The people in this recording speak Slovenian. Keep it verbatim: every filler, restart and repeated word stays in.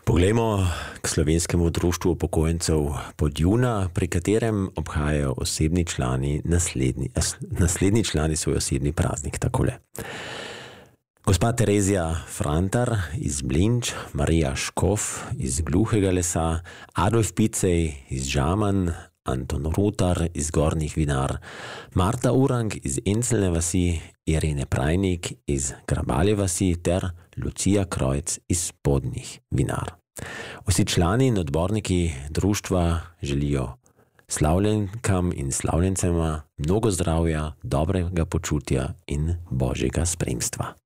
Poglejmo k slovenskemu društvu upokojencev Podjuna, pri katerem obhajajo osebni člani naslednji, naslednji člani svoj osebni praznik takole. Gospa Terezija Frantar iz Blinč, Marija Škof iz Gluhega lesa, Adolf Picej iz Žaman, Anton Rutar iz Gornjih Vinar, Marta Urang iz Encelne vasi, Irene Prajnik iz Grabalje vasi ter Lucija Krojc iz Spodnjih Vinar. Vsi člani in odborniki društva želijo slavljenkam in slavljencema mnogo zdravja, dobrega počutja in božjega spremstva.